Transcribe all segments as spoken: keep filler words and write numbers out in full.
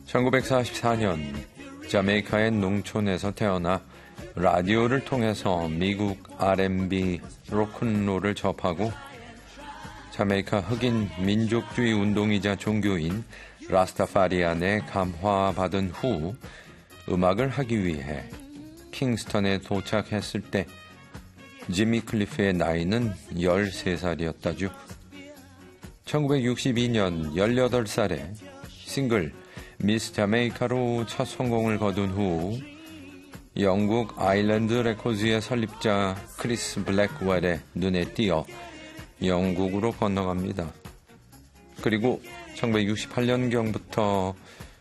천구백사십사 년 자메이카의 농촌에서 태어나 라디오를 통해서 미국 알앤비, 로큰롤을 접하고 자메이카 흑인 민족주의 운동이자 종교인 라스타파리안에 감화받은 후 음악을 하기 위해 킹스턴에 도착했을 때 지미 클리프의 나이는 열세 살이었다죠. 천구백육십이 년 열여덟 살에 싱글 미스 자메이카로 첫 성공을 거둔 후 영국 아일랜드 레코드의 설립자 크리스 블랙웰의 눈에 띄어 영국으로 건너갑니다. 그리고 천구백육십팔 년경부터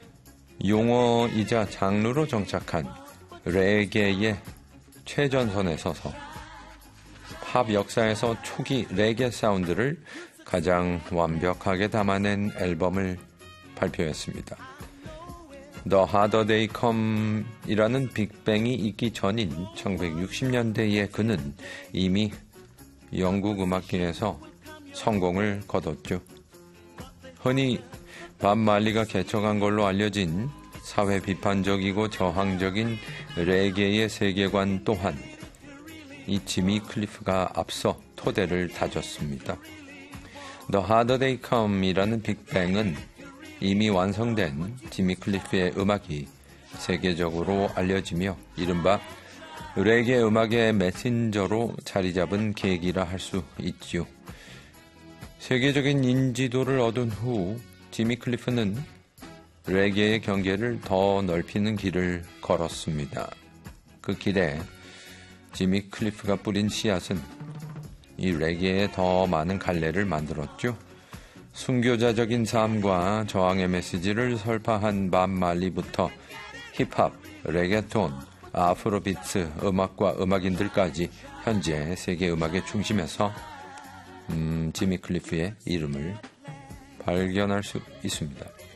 용어이자 장르로 정착한 레게의 최전선에 서서 팝 역사에서 초기 레게 사운드를 가장 완벽하게 담아낸 앨범을 발표했습니다. The Harder They Come 이라는 빅뱅이 있기 전인 천구백육십 년대에 그는 이미 영국 음악계에서 성공을 거뒀죠. 흔히 밥 말리가 개척한 걸로 알려진 사회 비판적이고 저항적인 레게의 세계관 또한 이 지미 클리프가 앞서 토대를 다졌습니다. The Harder They Come 이라는 빅뱅은 이미 완성된 지미 클리프의 음악이 세계적으로 알려지며 이른바 레게 음악의 메신저로 자리 잡은 계기라 할 수 있지요. 세계적인 인지도를 얻은 후 지미 클리프는 레게의 경계를 더 넓히는 길을 걸었습니다. 그 길에 지미 클리프가 뿌린 씨앗은 이 레게에 더 많은 갈래를 만들었죠. 순교자적인 삶과 저항의 메시지를 설파한 밥 말리부터 힙합, 레게톤, 아프로비트 음악과 음악인들까지 현재 세계 음악의 중심에서 음, 지미 클리프의 이름을 발견할 수 있습니다.